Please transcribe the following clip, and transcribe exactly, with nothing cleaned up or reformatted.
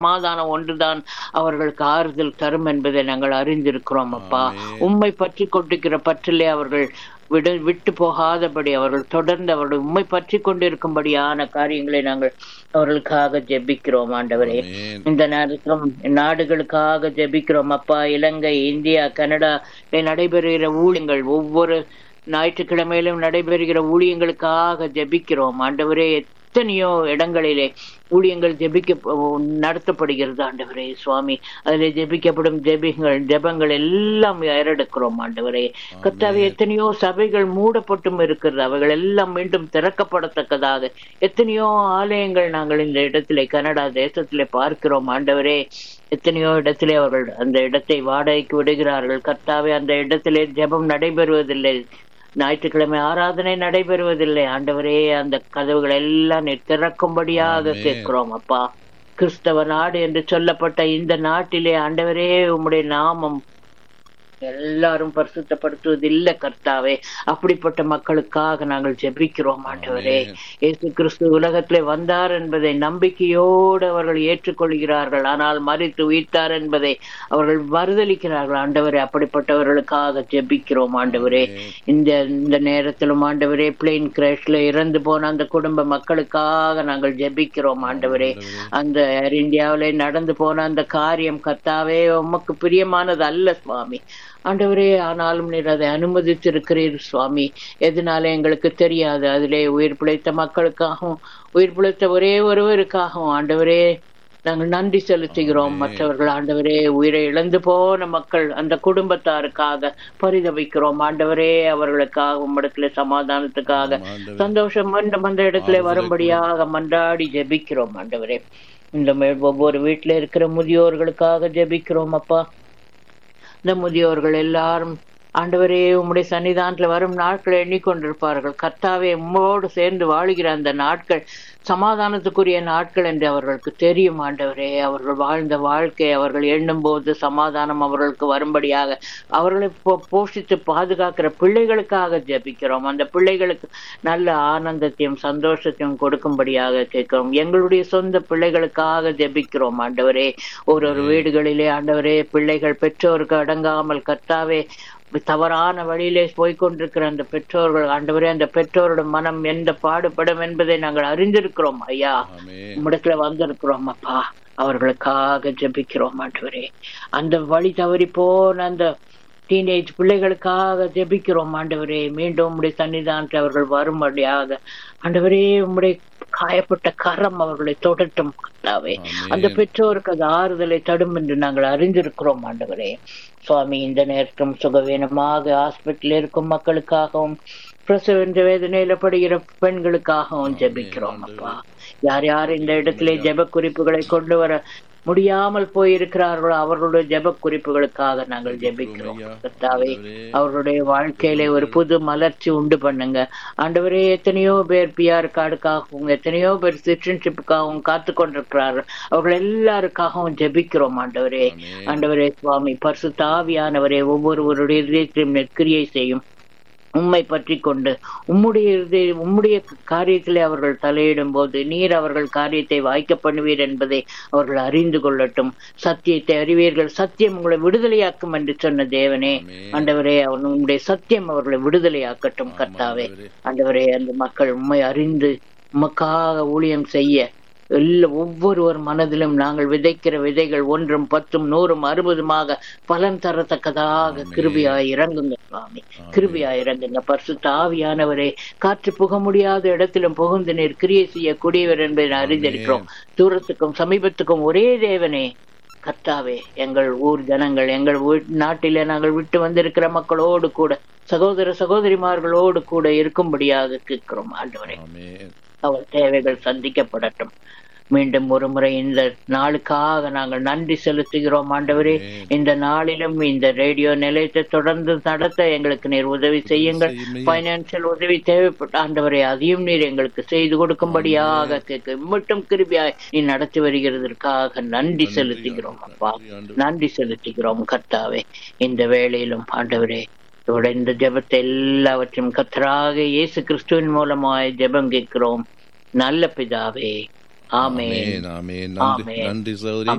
சமாதானம் ஒன்றுதான் அவர்களுக்கு ஆறுதல் தரும் என்பதை நாங்கள் அறிந்திருக்கிறோம் அப்பா. உம்மை பற்றி கொண்டிருக்கிற பற்றிலே அவர்கள் விட விட்டு போகாதபடி அவர்கள் தொடர்ந்து அவர்கள் உண்மை பற்றி கொண்டிருக்கும்படியான காரியங்களை நாங்கள் அவர்களுக்காக ஜெபிக்கிறோம் ஆண்டவரே. இந்த நேரத்திலும் நாடுகளுக்காக ஜெபிக்கிறோம் அப்பா. இலங்கை, இந்தியா, கனடா நடைபெறுகிற ஊழியங்கள், ஒவ்வொரு ஞாயிற்றுக்கிழமையிலும் நடைபெறுகிற ஊழியங்களுக்காக ஜெபிக்கிறோம் ஆண்டவரே. எத்தனையோ இடங்களிலே ஊழியங்கள் ஜெபிக்க நடத்தப்படுகிறது ஆண்டவரே சுவாமி. அதில் ஜெபிக்கப்படும் ஜெபிகள் ஜெபங்கள் எல்லாம் ஏறெடுக்கிறோம் ஆண்டவரே. கர்த்தாவே, எத்தனையோ சபைகள் மூடப்பட்டும் இருக்கிறது, அவைகள் எல்லாம் மீண்டும் திறக்கப்படத்தக்கதாக எத்தனையோ ஆலயங்கள் நாங்கள் இந்த இடத்திலே கனடா தேசத்திலே பார்க்கிறோம் ஆண்டவரே. எத்தனையோ இடத்திலே அவர்கள் அந்த இடத்தை வாடகைக்கு விடுகிறார்கள் கர்த்தாவே. அந்த இடத்திலே ஜெபம் நடைபெறுவதில்லை, ஞாயிற்றுக்கிழமை ஆராதனை நடைபெறுவதில்லை ஆண்டவரே. அந்த கதவுகள் எல்லாம் திறக்கும்படியாக கேட்கிறோம் அப்பா. கிறிஸ்தவ நாடு என்று சொல்லப்பட்ட இந்த நாட்டிலே ஆண்டவரே உம்முடைய நாமம் எல்லாரும் பரிசுத்தப்படுத்துவது இல்லை கர்த்தாவே. அப்படிப்பட்ட மக்களுக்காக நாங்கள் ஜெபிக்கிறோம் ஆண்டவரே. இயேசு கிறிஸ்து உலகத்திலே வந்தார் என்பதை நம்பிக்கையோடு அவர்கள் ஏற்றுக்கொள்கிறார்கள், ஆனால் மரித்து உயிர்த்தார் என்பதை அவர்கள் மறுதலிக்கிறார்கள் ஆண்டவரே. அப்படிப்பட்டவர்களுக்காக ஜெபிக்கிறோம் ஆண்டவரே. இந்த இந்த நேரத்திலும் ஆண்டவரே, பிளேன் கிராஷ்ல இறந்து போன அந்த குடும்ப மக்களுக்காக நாங்கள் ஜெபிக்கிறோம் ஆண்டவரே. அந்த ஏர் இந்தியாவிலே நடந்து போன அந்த காரியம் கர்த்தாவே உமக்கு பிரியமானது அல்ல சுவாமி ஆண்டவரே. ஆனாலும் நீர் அதை அனுமதித்திருக்கிறீர் சுவாமி. எதனால எங்களுக்கு தெரியாது. அதிலே உயிர் பிழைத்த மக்களுக்காகவும் உயிர் பிழைத்த ஒரே ஒருவருக்காகவும் ஆண்டவரே நாங்கள் நன்றி செலுத்துகிறோம். மற்றவர்கள் ஆண்டவரே உயிரை இழந்து போன மக்கள் அந்த குடும்பத்தாருக்காக பரிதவிக்கிறோம் ஆண்டவரே. அவர்களுக்காக உம்மிடத்துல சமாதானத்துக்காக சந்தோஷம் மீண்டும் அந்த இடத்துல வரும்படியாக மன்றாடி ஜெபிக்கிறோம் ஆண்டவரே. இந்த ஒவ்வொரு வீட்டுல இருக்கிற முதியோர்களுக்காக ஜெபிக்கிறோம் அப்பா. இந்த முதியோர்கள் எல்லாரும் ஆண்டவரே உம்முடைய சன்னிதானத்துல வரும் நாட்களை எண்ணிக்கொண்டிருப்பார்கள் கர்த்தாவே. உம்மோடு சேர்ந்து வாழுகிற அந்த நாட்கள் சமாதானத்துக்குரிய நாட்கள் என்று அவர்களுக்கு தெரியும் ஆண்டவரே. அவர்கள் வாழ்ந்த வாழ்க்கை அவர்கள் எண்ணும் போது சமாதானம் அவர்களுக்கு வரும்படியாக அவர்களை போஷித்து பாதுகாக்கிற பிள்ளைகளுக்காக ஜெபிக்கிறோம். அந்த பிள்ளைகளுக்கு நல்ல ஆனந்தத்தையும் சந்தோஷத்தையும் கொடுக்கும்படியாக கேட்கிறோம். எங்களுடைய சொந்த பிள்ளைகளுக்காக ஜெபிக்கிறோம் ஆண்டவரே. ஒரு ஒரு வீடுகளிலே ஆண்டவரே பிள்ளைகள் பெற்றோருக்கு அடங்காமல் கர்த்தாவே தவறான வழியிலே போய்கொண்டிருக்கிற அந்த பெற்றோர்கள் ஆண்டவரே, அந்த பெற்றோரோட மனம் எந்த பாடுபடும் என்பதை நாங்கள் அறிந்திருக்கிறோம் ஐயா. உம்மிடத்துல வந்திருக்கிறோம் அப்பா. அவர்களுக்காக ஜெபிக்கிறோம் ஆண்டவரே. அந்த வழி தவறி போன அந்த டீனேஜ் பிள்ளைகளுக்காக ஜெபிக்கிறோம் ஆண்டவரே. மீண்டும் உம்முடைய சன்னிதானத்தில் அவர்கள் வரும்படியாக ஆண்டவரே உம்முடைய காயப்பட்ட கரம் அவர்களை தொடட்டும் கர்த்தாவே. அந்த பெற்றோருக்கு அது ஆறுதலை தடும் என்று நாங்கள் அறிந்திருக்கிறோம் ஆண்டவரே சுவாமி. இந்த நேரத்தும் சுகவீனமாக ஹாஸ்பிட்டல் இருக்கும் மக்களுக்காகவும் பிரசவ வேதனையில படுகிற பெண்களுக்காகவும் ஜெபிக்கிறோம் அப்பா. யார் யார் இந்த இடத்திலே ஜெப குறிப்புகளை கொண்டு வர முடியாமல் போயிருக்கிறார்களோ அவர்களுடைய ஜெப குறிப்புகளுக்காக நாங்கள் ஜெபிக்கிறோம் கர்த்தாவே. அவர்களுடைய வாழ்க்கையிலே ஒரு புது மலர்ச்சி உண்டு பண்ணுங்க ஆண்டவரே. எத்தனையோ பேர் பிஆர் கார்டுக்காகவும் எத்தனையோ பேர் சிட்டிசன்ஷிப்புக்காகவும் காத்து கொண்டிருக்கிறார்கள். அவர்கள் எல்லாருக்காகவும் ஜெபிக்கிறோம் ஆண்டவரே. ஆண்டவரே சுவாமி, பரிசுத்த ஆவியானவரே ஒவ்வொருவருடைய இதயத்திலும் நெற்கிரியை செய்யும். உம்மை பற்றி கொண்டு உம்முடைய உம்முடைய காரியத்திலே அவர்கள் தலையிடும் போது நீர் அவர்கள் காரியத்தை வாய்க்க பண்ணுவீர் என்பதை அவர்கள் அறிந்து கொள்ளட்டும். சத்தியத்தை அறிவீர்கள், சத்தியம் உங்களை விடுதலையாக்கும் என்று சொன்ன தேவனே ஆண்டவரே, உங்களுடைய சத்தியம் அவர்களை விடுதலையாக்கட்டும் கர்த்தாவே. ஆண்டவரே, அந்த மக்கள் உம்மை அறிந்து உமக்காக ஊழியம் செய்ய எல்லா ஒவ்வொருவர் மனதிலும் நாங்கள் விதைக்கிற விதைகள் ஒன்றும் பத்தும் நூறும் அறுபதுமாக பலன் தரத்தக்கதாக கிருபையாய் இறங்குங்க சுவாமி. கிருபையாய் இறங்குங்க பரிசுத்த ஆவியானவரே. காற்று புக முடியாத இடத்திலும் புகுந்து நீர் கிரியை செய்யக்கூடியவர் என்பதை அறிந்திருக்கிறோம். தூரத்துக்கும் சமீபத்துக்கும் ஒரே தேவனே கர்த்தாவே. எங்கள் ஊர் ஜனங்கள் எங்கள் நாட்டிலே நாங்கள் விட்டு வந்திருக்கிற மக்களோடு கூட சகோதர சகோதரிமார்களோடு கூட இருக்கும்படியாக கேட்கிறோம் ஆண்டவரே. அவர் தேவைகள் சந்திக்கப்படட்டும். மீண்டும் ஒரு முறை இந்த நாளுக்காக நாங்கள் நன்றி செலுத்துகிறோம் ஆண்டவரே. இந்த நாளிலும் இந்த ரேடியோ நிலையத்தை தொடர்ந்து நடத்த எங்களுக்கு நீர் உதவி செய்யுங்கள். பைனான்சியல் உதவி தேவைப்பட்ட ஆண்டவரே, அதையும் நீர் எங்களுக்கு செய்து கொடுக்கும்படியாக கேட்க மட்டும் கிருபையாய் நீ நடத்தி வருகிறதற்காக நன்றி செலுத்துகிறோம் அப்பா. நன்றி செலுத்துகிறோம் கர்த்தாவே. இந்த வேளையிலும் ஆண்டவரே இந்த ஜெபத்தை எல்லாவற்றையும் கர்த்தராக இயேசு கிறிஸ்துவின் மூலமாய் ஜெபம் கேட்கிறோம் நல்ல பிதாவே, ஆமென் ஆமென் ஆமென். நன்றி ஆமென். நன்றி சகோதரி.